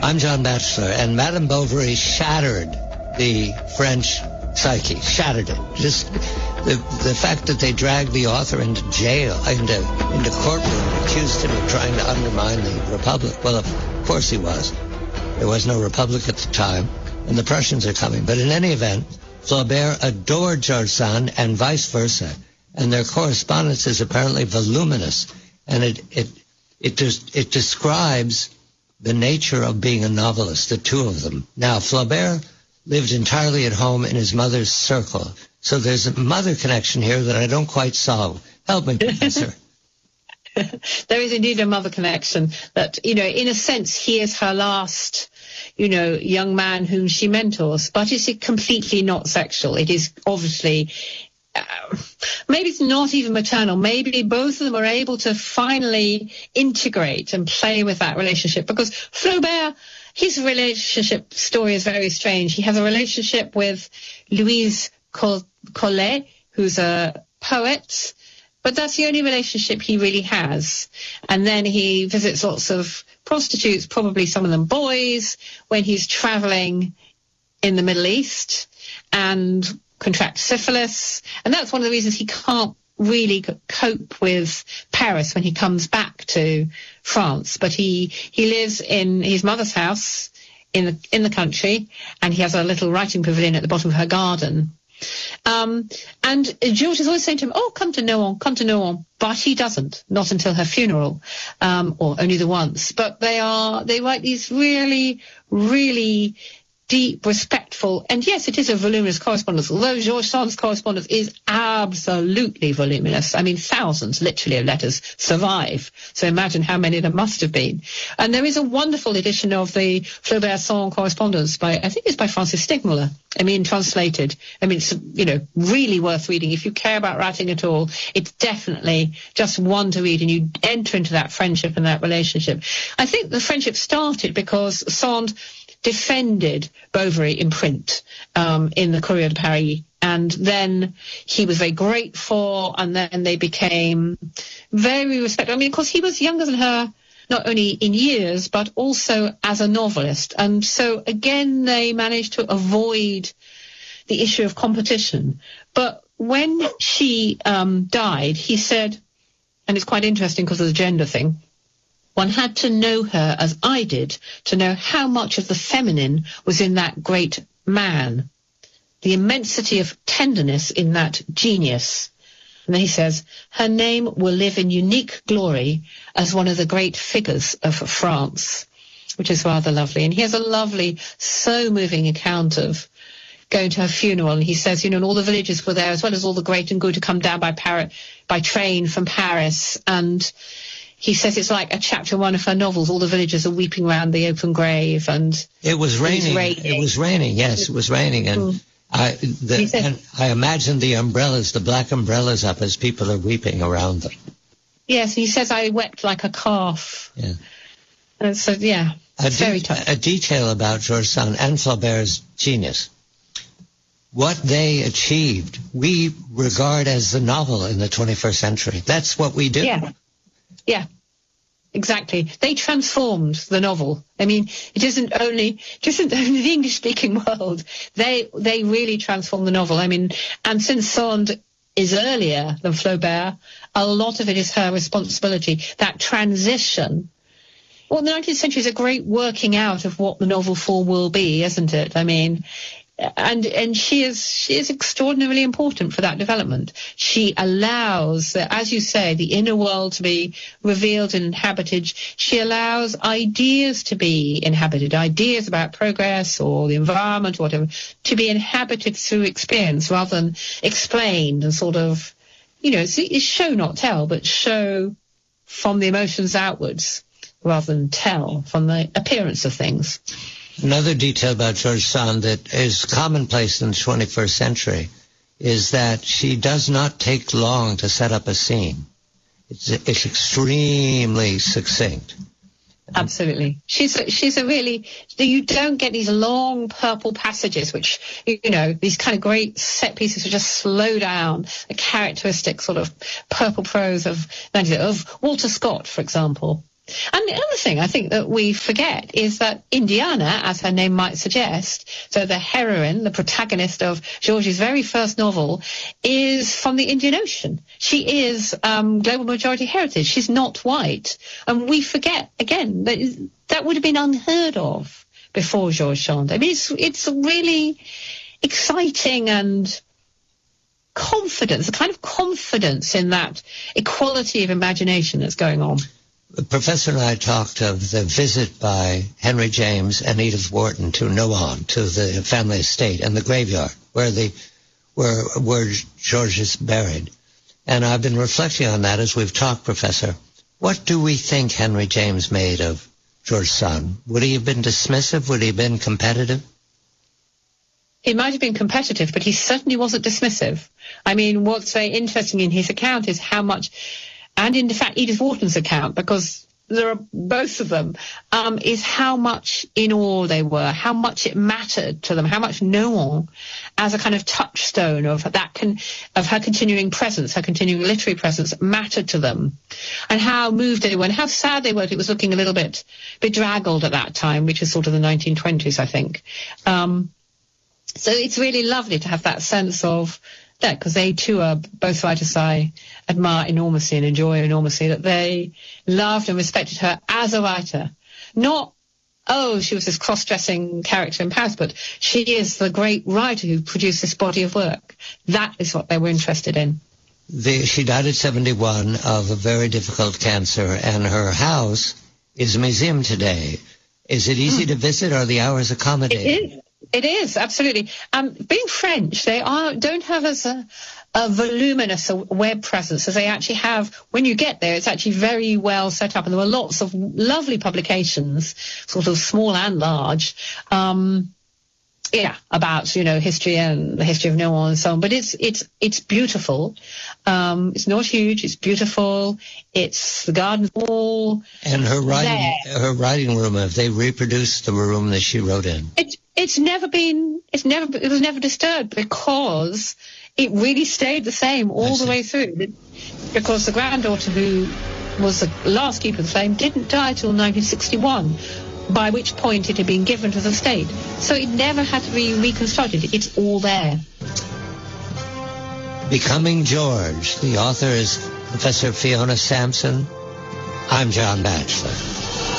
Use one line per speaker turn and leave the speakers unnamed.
I'm John Batchelor, and Madame Bovary shattered the French psyche, shattered it. Just the fact that they dragged the author into jail, into courtroom, accused him of trying to undermine the Republic. Well, of course he was. There was no Republic at the time, and the Prussians are coming. But in any event, Flaubert adored George Sand and vice versa, and their correspondence is apparently voluminous, and it describes the nature of being a novelist, the two of them. Now, Flaubert lived entirely at home in his mother's circle, so there's a mother connection here that I don't quite solve. Help me, Professor.
There is indeed a mother connection that, in a sense, he is her last, young man whom she mentors, but it's completely not sexual. It is obviously, maybe it's not even maternal. Maybe both of them are able to finally integrate and play with that relationship, because Flaubert, his relationship story is very strange. He has a relationship with Louise Collet, who's a poet, but that's the only relationship he really has. And then he visits lots of prostitutes, probably some of them boys, when he's traveling in the Middle East, and contracts syphilis. And that's one of the reasons he can't really cope with Paris when he comes back to France. But he lives in his mother's house in the country, and he has a little writing pavilion at the bottom of her garden. And George is always saying to him, "Oh, come to Nohant," but he doesn't, not until her funeral, or only the once. But they write these really, really deep, respectful, and yes, it is a voluminous correspondence, although George Sand's correspondence is absolutely voluminous. I mean, thousands, literally, of letters survive. So imagine how many there must have been. And there is a wonderful edition of the Flaubert-Sand correspondence I think it's by Francis Stigmuller. Translated. It's, really worth reading. If you care about writing at all, it's definitely just one to read, and you enter into that friendship and that relationship. I think the friendship started because Sand defended Bovary in print, in the Courrier de Paris, and then he was very grateful, and then they became very respectful. Of course, he was younger than her, not only in years, but also as a novelist. And so, again, they managed to avoid the issue of competition. But when she died, he said, and it's quite interesting because of the gender thing, one had to know her as I did to know how much of the feminine was in that great man, the immensity of tenderness in that genius. And then he says, her name will live in unique glory as one of the great figures of France, which is rather lovely. And he has a lovely, so moving account of going to her funeral. And he says, and all the villagers were there, as well as all the great and good who come down by train from Paris. And he says it's like a chapter in one of her novels. All the villagers are weeping round the open grave, and
it was raining. It was raining. Yes, it was raining, and I imagine the umbrellas, the black umbrellas, up as people are weeping around them.
Yes, he says I wept like a calf.
Yeah,
and so it's very tough.
A detail about George Sand and Flaubert's genius. What they achieved, we regard as the novel in the 21st century. That's what we do.
Yeah, exactly. They transformed the novel. It isn't only the English-speaking world. They really transformed the novel. And since Sand is earlier than Flaubert, a lot of it is her responsibility. That transition. Well, the 19th century is a great working out of what the novel form will be, isn't it? And she is extraordinarily important for that development. She allows, as you say, the inner world to be revealed and inhabited. She allows ideas to be inhabited, ideas about progress or the environment or whatever, to be inhabited through experience rather than explained and sort of, it's show not tell, but show from the emotions outwards rather than tell from the appearance of things.
Another detail about George Sand that is commonplace in the 21st century is that she does not take long to set up a scene. It's extremely succinct.
Absolutely. She's a really, you don't get these long purple passages, which, these kind of great set pieces which just slow down, the characteristic sort of purple prose of Walter Scott, for example. And the other thing I think that we forget is that Indiana, as her name might suggest, so the heroine, the protagonist of George's very first novel, is from the Indian Ocean. She is global majority heritage. She's not white. And we forget, again, that would have been unheard of before George Sand. I mean, it's really exciting and confidence, a kind of confidence in that equality of imagination that's going on.
The professor and I talked of the visit by Henry James and Edith Wharton to Nohant, to the family estate and the graveyard where George is buried. And I've been reflecting on that as we've talked, Professor. What do we think Henry James made of George Sand? Would he have been dismissive? Would he have been competitive?
He might have been competitive, but he certainly wasn't dismissive. I mean, what's very interesting in his account is how much, and in fact Edith Wharton's account, because there are both of them, is how much in awe they were, how much it mattered to them, how much Nohant as a kind of touchstone of of her continuing presence, her continuing literary presence, mattered to them, and how moved they were and how sad they were. It was looking a little bit bedraggled at that time, which is sort of the 1920s, I think. So it's really lovely to have that sense of that, because they too are both writers I admire enormously and enjoy enormously, that they loved and respected her as a writer. Not, she was this cross-dressing character in Paris, but she is the great writer who produced this body of work. That is what they were interested in.
She died at 71 of a very difficult cancer, and her house is a museum today. Is it easy to visit? Are the hours accommodating?
It is, absolutely. Being French, they don't have as a voluminous web presence as they actually have when you get there. It's actually very well set up, and there were lots of lovely publications, sort of small and large, about, history and the history of Nohant and so on. But it's beautiful. It's not huge. It's beautiful. It's the garden wall.
And her writing room, have they reproduced the room that she wrote in?
It was never disturbed, because it really stayed the same all the way through. Because the granddaughter, who was the last keeper of the flame, didn't die till 1961, by which point it had been given to the state. So it never had to be reconstructed. It's all there. Becoming George. The author is Professor Fiona Sampson. I'm John Batchelor.